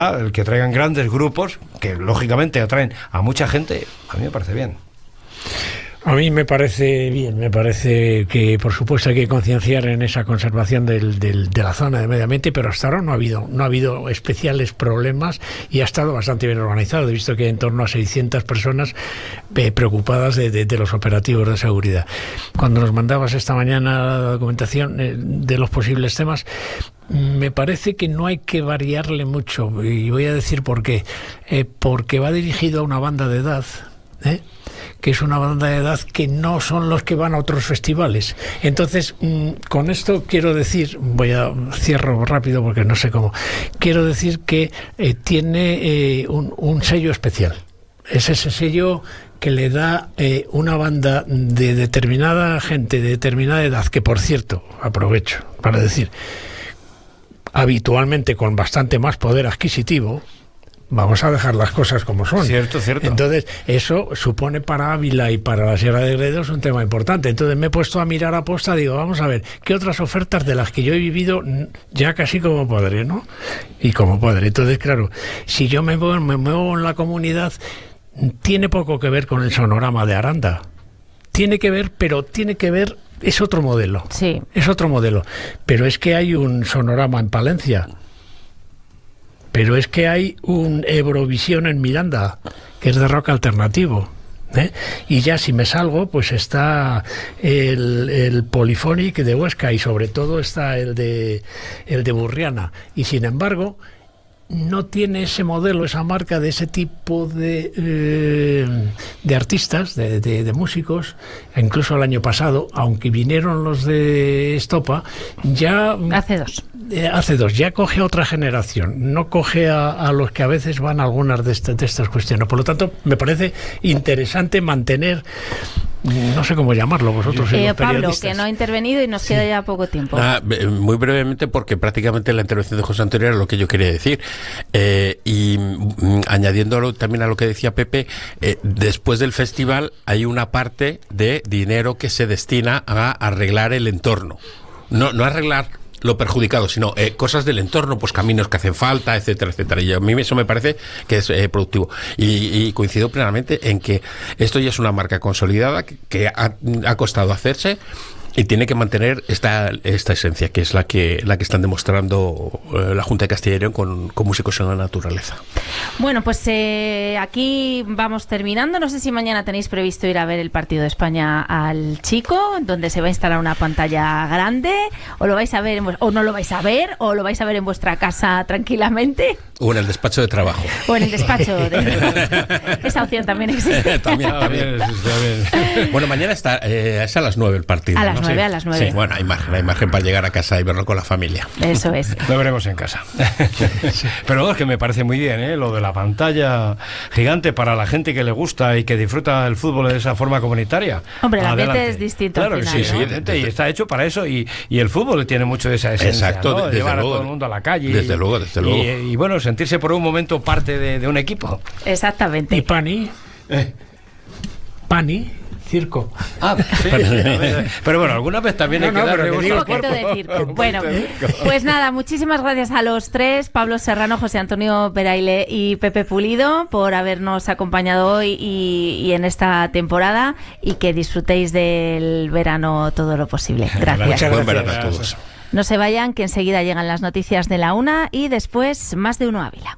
el que traigan grandes grupos, que lógicamente atraen a mucha gente, a mí me parece bien. A mí me parece bien, me parece que por supuesto hay que concienciar en esa conservación de la zona del medio ambiente, pero hasta ahora no ha habido especiales problemas y ha estado bastante bien organizado. He visto que hay en torno a 600 personas preocupadas de los operativos de seguridad. Cuando nos mandabas esta mañana la documentación de los posibles temas, me parece que no hay que variarle mucho, y voy a decir por qué. Porque va dirigido a una banda de edad, que es una banda de edad que no son los que van a otros festivales. Entonces, con esto quiero decir, cierro rápido porque no sé cómo, quiero decir que tiene un sello especial. Es ese sello que le da una banda de determinada gente, de determinada edad, que por cierto, aprovecho para decir, habitualmente con bastante más poder adquisitivo. Vamos a dejar las cosas como son. Cierto. Entonces, eso supone para Ávila y para la Sierra de Gredos un tema importante. Entonces me he puesto a mirar a posta, digo, vamos a ver, ¿qué otras ofertas de las que yo he vivido ya casi como padre, ¿no? Y como padre. Entonces, claro, si yo me muevo en la comunidad, tiene poco que ver con el sonorama de Aranda. Tiene que ver, es otro modelo. Sí. Es otro modelo. Pero es que hay un sonorama en Palencia. Pero es que hay un Eurovisión en Miranda, que es de rock alternativo. Y ya si me salgo, pues está el Polyphonic de Huesca y sobre todo está el de Burriana. Y sin embargo, no tiene ese modelo, esa marca de ese tipo de artistas, de músicos. Incluso el año pasado, aunque vinieron los de Estopa, ya... Hace dos, ya coge a otra generación, no coge a los que a veces van a algunas de estas cuestiones. Por lo tanto, me parece interesante mantener, no sé cómo llamarlo vosotros, los Pablo, que no ha intervenido y nos queda ya poco tiempo. Muy brevemente, porque prácticamente la intervención de José Antonio era lo que yo quería decir. Y añadiéndolo también a lo que decía Pepe, después del festival hay una parte de dinero que se destina a arreglar el entorno. No arreglar lo perjudicado, sino cosas del entorno, pues caminos que hacen falta, etcétera, etcétera. Y a mí eso me parece que es productivo. Y coincido plenamente en que esto ya es una marca consolidada que ha costado hacerse y tiene que mantener esta esencia, que es la que están demostrando la Junta de Castilla y León con Músicos en la Naturaleza. Bueno, pues aquí vamos terminando. No sé si mañana tenéis previsto ir a ver el partido de España al Chico, donde se va a instalar una pantalla grande, o lo vais a ver, o no lo vais a ver, o lo vais a ver en vuestra casa tranquilamente. O en el despacho de trabajo. O en el despacho Esa opción también existe. También. Bueno, mañana es a las 9 el partido. A las 9. Sí, bueno, hay margen para llegar a casa y verlo con la familia. Eso es. Lo veremos en casa. Pero es que me parece muy bien, lo de la pantalla gigante para la gente que le gusta y que disfruta el fútbol de esa forma comunitaria. Hombre, el ambiente es distinto. Claro, al final, sí, y está hecho para eso, y el fútbol tiene mucho de esa esencia. Exacto, ¿no? desde Llevar luego, a todo el mundo a la calle. Desde luego. Y bueno, sentirse por un momento parte de un equipo. Exactamente. ¿Y Pani? Pani, circo. Sí. Pero bueno, alguna vez también hay que darle un poquito de circo. Bueno, pues nada, muchísimas gracias a los tres, Pablo Serrano, José Antonio Peraile y Pepe Pulido, por habernos acompañado hoy y en esta temporada, y que disfrutéis del verano todo lo posible. Gracias. Muchas gracias. Buen verano a todos. No se vayan, que enseguida llegan las noticias de la 1 y después Más de Uno Ávila.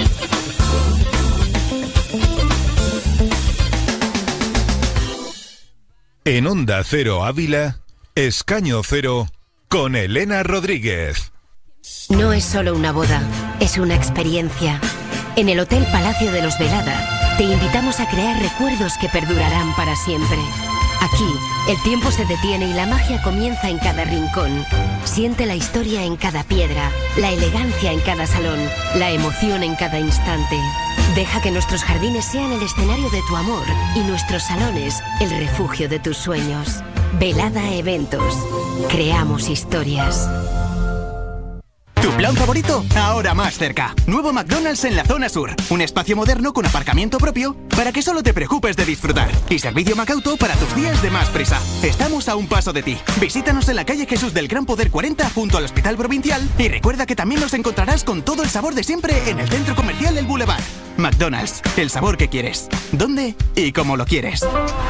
En Onda Cero Ávila, Escaño Cero, con Elena Rodríguez. No es solo una boda, es una experiencia. En el Hotel Palacio de los Velada, te invitamos a crear recuerdos que perdurarán para siempre. Aquí, el tiempo se detiene y la magia comienza en cada rincón. Siente la historia en cada piedra, la elegancia en cada salón, la emoción en cada instante. Deja que nuestros jardines sean el escenario de tu amor y nuestros salones el refugio de tus sueños. Velada Eventos. Creamos historias. ¿Tu plan favorito? Ahora más cerca. Nuevo McDonald's en la zona sur. Un espacio moderno con aparcamiento propio para que solo te preocupes de disfrutar. Y servicio Macauto para tus días de más prisa. Estamos a un paso de ti. Visítanos en la calle Jesús del Gran Poder 40 junto al Hospital Provincial y recuerda que también nos encontrarás con todo el sabor de siempre en el centro comercial El Boulevard. McDonald's, el sabor que quieres. ¿Dónde y cómo lo quieres?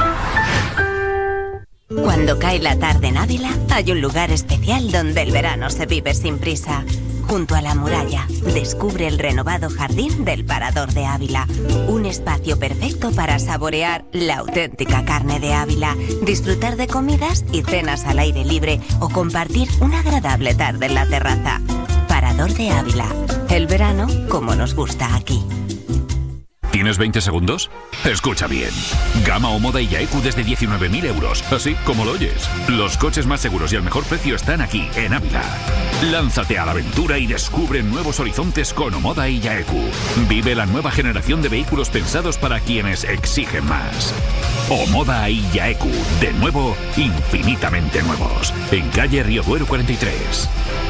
Cuando cae la tarde en Ávila, hay un lugar especial donde el verano se vive sin prisa. Junto a la muralla, descubre el renovado jardín del Parador de Ávila. Un espacio perfecto para saborear la auténtica carne de Ávila, disfrutar de comidas y cenas al aire libre o compartir una agradable tarde en la terraza. Parador de Ávila. El verano como nos gusta aquí. ¿Tienes 20 segundos? Escucha bien. Gama o Moda y Yaeku desde 19.000 euros. Así como lo oyes. Los coches más seguros y al mejor precio están aquí, en Ávila. Lánzate a la aventura y descubre nuevos horizontes con Omoda y Yaeku. Vive la nueva generación de vehículos pensados para quienes exigen más. Omoda y Yaeku. De nuevo, infinitamente nuevos. En calle Río Duero 43.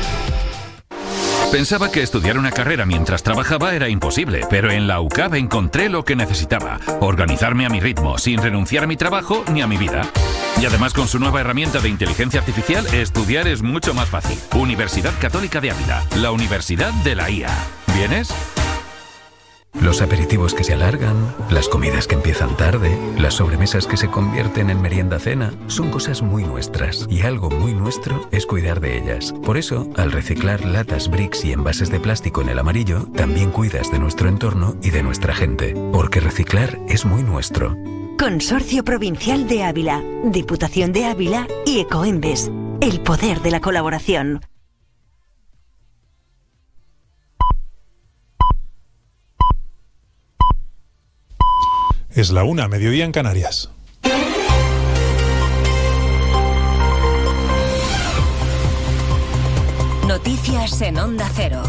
Pensaba que estudiar una carrera mientras trabajaba era imposible, pero en la UCAB encontré lo que necesitaba: organizarme a mi ritmo, sin renunciar a mi trabajo ni a mi vida. Y además, con su nueva herramienta de inteligencia artificial, estudiar es mucho más fácil. Universidad Católica de Ávila, la universidad de la IA. ¿Vienes? Los aperitivos que se alargan, las comidas que empiezan tarde, las sobremesas que se convierten en merienda-cena, son cosas muy nuestras, y algo muy nuestro es cuidar de ellas. Por eso, al reciclar latas, bricks y envases de plástico en el amarillo, también cuidas de nuestro entorno y de nuestra gente, porque reciclar es muy nuestro. Consorcio Provincial de Ávila, Diputación de Ávila y Ecoembes. El poder de la colaboración. Es la 1, mediodía en Canarias. Noticias en Onda Cero.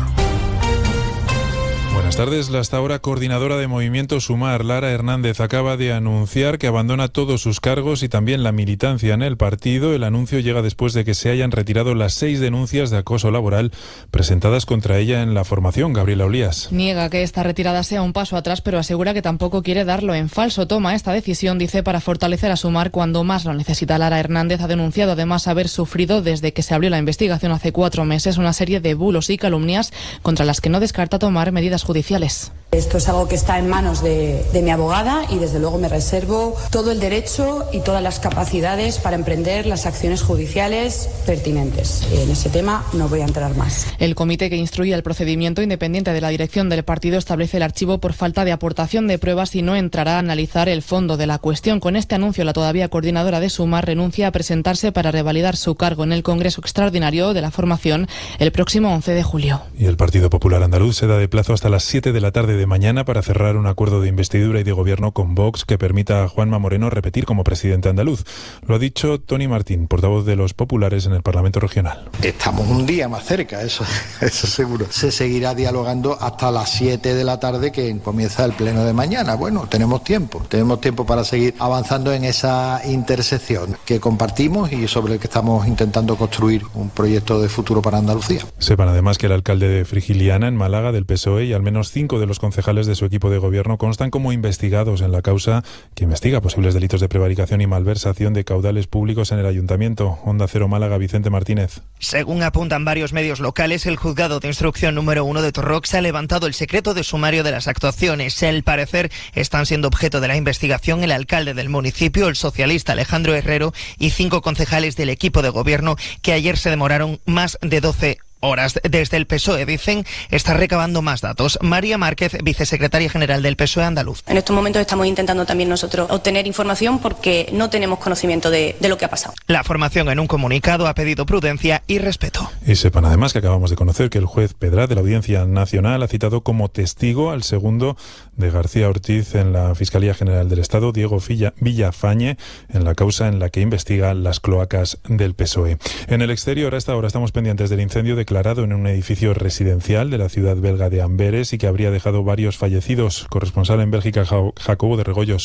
Buenas tardes. La hasta ahora coordinadora de Movimiento Sumar, Lara Hernández, acaba de anunciar que abandona todos sus cargos y también la militancia en el partido. El anuncio llega después de que se hayan retirado las 6 denuncias de acoso laboral presentadas contra ella en la formación. Gabriela Olías. Niega que esta retirada sea un paso atrás, pero asegura que tampoco quiere darlo en falso. Toma esta decisión, dice, para fortalecer a Sumar cuando más lo necesita. Lara Hernández ha denunciado además haber sufrido, desde que se abrió la investigación hace 4 meses, una serie de bulos y calumnias contra las que no descarta tomar medidas judiciales. Esto es algo que está en manos de mi abogada y desde luego me reservo todo el derecho y todas las capacidades para emprender las acciones judiciales pertinentes. En ese tema no voy a entrar más. El comité que instruye el procedimiento, independiente de la dirección del partido, establece el archivo por falta de aportación de pruebas y no entrará a analizar el fondo de la cuestión. Con este anuncio, la todavía coordinadora de Sumar renuncia a presentarse para revalidar su cargo en el Congreso Extraordinario de la formación el próximo 11 de julio. Y el Partido Popular Andaluz se da de plazo hasta las 7 de la tarde de mañana para cerrar un acuerdo de investidura y de gobierno con Vox que permita a Juanma Moreno repetir como presidente andaluz. Lo ha dicho Tony Martín, portavoz de los populares en el Parlamento Regional. Estamos un día más cerca, eso seguro. Se seguirá dialogando hasta las 7 de la tarde que comienza el pleno de mañana. Bueno, tenemos tiempo para seguir avanzando en esa intersección que compartimos y sobre el que estamos intentando construir un proyecto de futuro para Andalucía. Sepan además que el alcalde de Frigiliana, en Málaga, del PSOE, y al menos 5 de los concejales de su equipo de gobierno constan como investigados en la causa que investiga posibles delitos de prevaricación y malversación de caudales públicos en el ayuntamiento. Onda Cero Málaga, Vicente Martínez. Según apuntan varios medios locales, el juzgado de instrucción número 1 de Torrox ha levantado el secreto de sumario de las actuaciones. Al parecer están siendo objeto de la investigación el alcalde del municipio, el socialista Alejandro Herrero, y 5 concejales del equipo de gobierno que ayer se demoraron más de 12 horas. Desde el PSOE dicen estar recabando más datos. María Márquez, vicesecretaria general del PSOE andaluz. En estos momentos estamos intentando también nosotros obtener información porque no tenemos conocimiento de lo que ha pasado. La formación en un comunicado ha pedido prudencia y respeto. Y sepan además que acabamos de conocer que el juez Pedra de la Audiencia Nacional ha citado como testigo al segundo de García Ortiz en la Fiscalía General del Estado, Diego Villafañe, en la causa en la que investiga las cloacas del PSOE. En el exterior, a esta hora estamos pendientes del incendio declarado en un edificio residencial de la ciudad belga de Amberes y que habría dejado varios fallecidos. Corresponsal en Bélgica, Jacobo de Regoyos.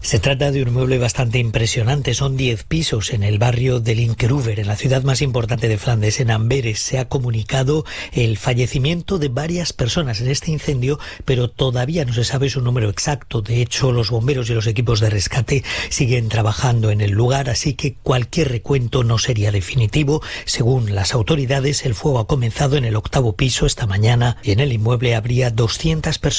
Se trata de un inmueble bastante impresionante, son 10 pisos en el barrio de Linkeroever, en la ciudad más importante de Flandes, en Amberes. Se ha comunicado el fallecimiento de varias personas en este incendio, pero todavía no se sabe su número exacto. De hecho, los bomberos y los equipos de rescate siguen trabajando en el lugar, así que cualquier recuento no sería definitivo. Según las autoridades, el fuego ha comenzado en el 8º piso esta mañana y en el inmueble habría 200 personas.